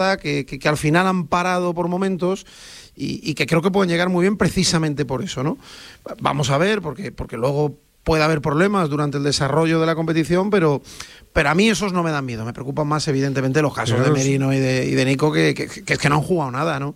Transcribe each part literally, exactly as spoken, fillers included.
que, que, que al final han parado por momentos y, y que creo que pueden llegar muy bien precisamente por eso, ¿no? Vamos a ver, porque, porque luego puede haber problemas durante el desarrollo de la competición, pero, pero a mí esos no me dan miedo. Me preocupan más, evidentemente, los casos Fijaros, de Merino y de, y de Nico, que, que, que es que no han jugado nada, ¿no?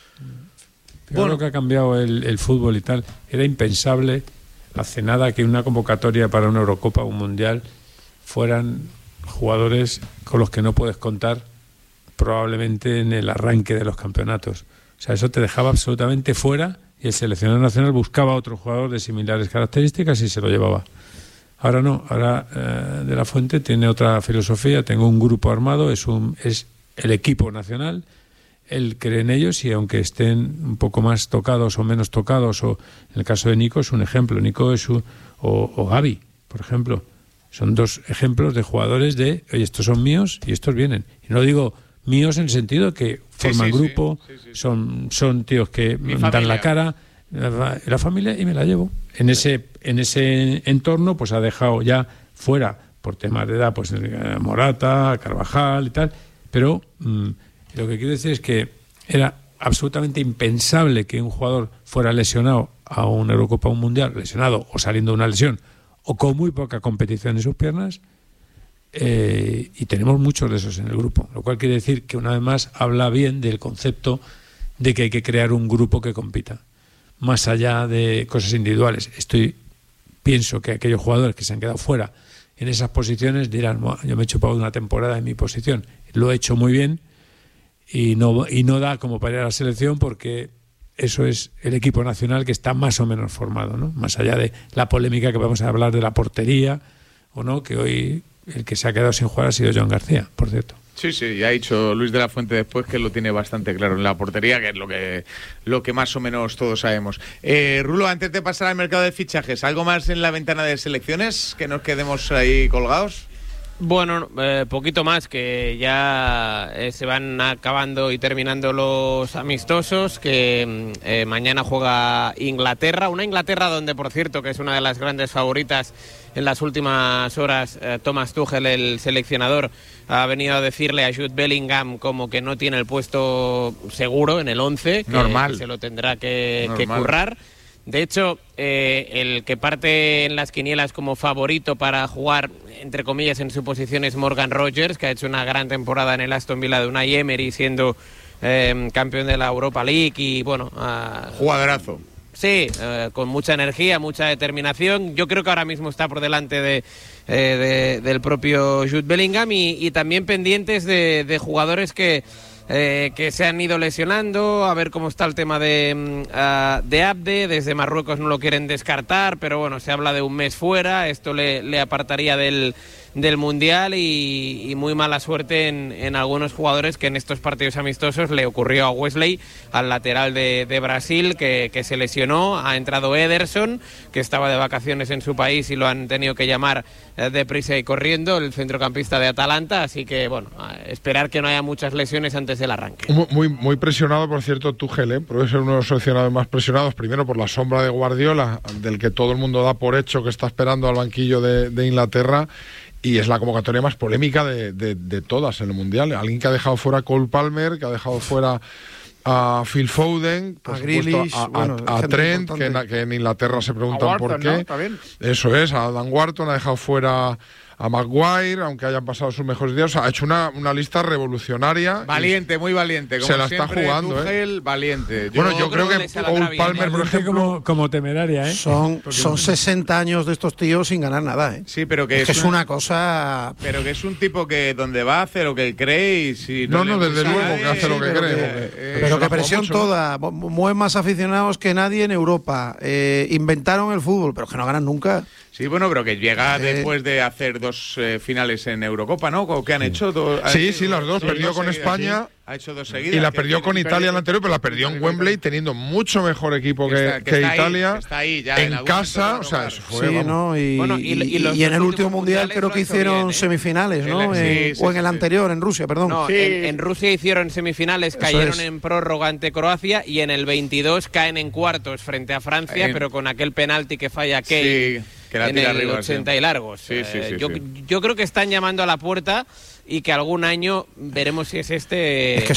Bueno, lo que ha cambiado el, el fútbol y tal. Era impensable hace nada que una convocatoria para una Eurocopa o un Mundial fueran jugadores con los que no puedes contar probablemente en el arranque de los campeonatos. O sea, eso te dejaba absolutamente fuera y el seleccionador nacional buscaba otro jugador de similares características y se lo llevaba. Ahora no, ahora eh, De la Fuente tiene otra filosofía. Tengo un grupo armado, es, un, es el equipo nacional. Él cree en ellos y aunque estén un poco más tocados o menos tocados, o en el caso de Nico es un ejemplo, Nico es un, o, o Gavi, por ejemplo, son dos ejemplos de jugadores de, oye, estos son míos y estos vienen. Y no digo míos en el sentido que forman sí, sí, grupo, sí, sí, sí. Son, son tíos que Mi dan familia. la cara, la, la familia, y me la llevo. En ese, en ese entorno pues ha dejado ya fuera, por temas de edad, pues Morata, Carvajal y tal, pero... Mmm, lo que quiero decir es que era absolutamente impensable que un jugador fuera lesionado a una Eurocopa o un Mundial, lesionado o saliendo de una lesión, o con muy poca competición en sus piernas, eh, y tenemos muchos de esos en el grupo, lo cual quiere decir que una vez más habla bien del concepto de que hay que crear un grupo que compita, más allá de cosas individuales. Estoy, pienso que aquellos jugadores que se han quedado fuera en esas posiciones dirán, yo me he chupado una temporada en mi posición, lo he hecho muy bien, y no y no da como para ir a la selección porque eso es el equipo nacional que está más o menos formado, ¿no? Más allá de la polémica que vamos a hablar de la portería o no, que hoy el que se ha quedado sin jugar ha sido Joan García, por cierto. Sí, sí, y ha dicho Luis de la Fuente después que lo tiene bastante claro en la portería, que es lo que, lo que más o menos todos sabemos. Eh, Rulo, antes de pasar al mercado de fichajes, ¿algo más en la ventana de selecciones que nos quedemos ahí colgados? Bueno, eh, poquito más, que ya eh, se van acabando y terminando los amistosos, que eh, mañana juega Inglaterra, una Inglaterra donde, por cierto, que es una de las grandes favoritas en las últimas horas, eh, Thomas Tuchel, el seleccionador, ha venido a decirle a Jude Bellingham como que no tiene el puesto seguro en el once, que, Normal. que se lo tendrá que, Normal. que currar. De hecho, eh, el que parte en las quinielas como favorito para jugar, entre comillas, en su posición es Morgan Rogers, que ha hecho una gran temporada en el Aston Villa de Unai Emery, siendo eh, campeón de la Europa League y, bueno... Uh, Jugadorazo. Sí, eh, con mucha energía, mucha determinación. Yo creo que ahora mismo está por delante de, eh, de, del propio Jude Bellingham y, y también pendientes de, de jugadores que... Eh, que se han ido lesionando, a ver cómo está el tema de, uh, de Abde. Desde Marruecos no lo quieren descartar, pero bueno, se habla de un mes fuera, esto le, le apartaría del, del Mundial y, y muy mala suerte en, en algunos jugadores que en estos partidos amistosos le ocurrió a Wesley, al lateral de, de Brasil, que, que se lesionó. Ha entrado Ederson, que estaba de vacaciones en su país y lo han tenido que llamar eh, deprisa y corriendo, el centrocampista de Atalanta, así que bueno, esperar que no haya muchas lesiones antes del arranque. Muy, muy presionado, por cierto, Tuchel, ¿eh? Puede ser uno de los seleccionados más presionados, primero por la sombra de Guardiola, del que todo el mundo da por hecho que está esperando al banquillo de, de Inglaterra, y es la convocatoria más polémica de, de, de todas en el Mundial. Alguien que ha dejado fuera a Cole Palmer, que ha dejado fuera a Phil Foden, por a supuesto, Grealish, a, a, bueno, a Trent, que en, que en Inglaterra se preguntan Wharton, por qué. ¿no? ¿Está bien? Eso es, a Dan Wharton, ha dejado fuera a Maguire, aunque hayan pasado sus mejores días. O sea, ha hecho una, una lista revolucionaria. Valiente, muy valiente. Como se la está siempre, jugando, Tuchel, ¿eh? valiente. Yo Bueno, yo creo, creo que, que Cole Palmer, por ejemplo... Como, como temeraria, ¿eh? Son, son sesenta años de estos tíos sin ganar nada, ¿eh? Sí, pero que es, es, que es una, una cosa... Pero que es un tipo que donde va a hacer lo que cree y si... No, no, no desde luego nadie, que hace lo que pero cree. Que, porque, eh, pero que presión mucho, toda. ¿No? Mueven más aficionados que nadie en Europa. Eh, inventaron el fútbol, pero que no ganan nunca. Sí, bueno, pero que llega eh, después de hacer dos eh, finales en Eurocopa, ¿no? ¿Qué han hecho? Dos, sí, sí, las dos. Perdió con seguidas, España. Sí. Ha hecho dos seguidas. Y la perdió con Italia en la anterior, pero la perdió en Wembley teniendo mucho mejor equipo que, que, está, que, que Italia. Ahí, que está ahí ya, en, en casa, o sea, eso fue. Sí, ¿no? Y, bueno, y, y, y, y en el último mundial creo que hicieron bien, ¿eh? semifinales, ¿no? Sí, en, sí, o en el sí, anterior, en Rusia, perdón. No, sí. en, en Rusia hicieron semifinales, eso cayeron es. en prórroga ante Croacia y en el veintidós caen en cuartos frente a Francia, en... pero con aquel penalti que falla Kane. Sí. Que la en tira el arriba, ochenta sí. y largos. Sí, sí, sí, eh, yo, sí. yo creo que están llamando a la puerta y que algún año veremos si es este Es que